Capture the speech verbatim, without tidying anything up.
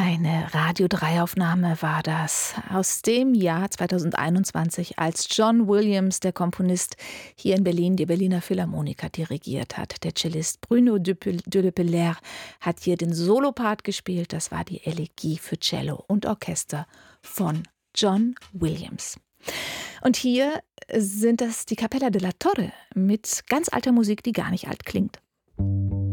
Eine Radio drei Aufnahme war das aus dem Jahr zweitausendeinundzwanzig, als John Williams, der Komponist, hier in Berlin die Berliner Philharmoniker dirigiert hat. Der Cellist Bruno de Le Pellère hat hier den Solopart gespielt. Das war die Elegie für Cello und Orchester von John Williams. Und hier sind das die Cappella della Torre mit ganz alter Musik, die gar nicht alt klingt.